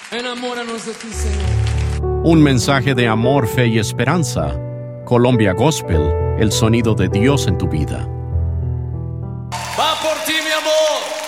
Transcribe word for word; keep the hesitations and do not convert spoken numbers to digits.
Enamóranos de ti, Señor. Un mensaje de amor, fe y esperanza. Colombia Gospel, el sonido de Dios en tu vida. Va por ti, mi amor.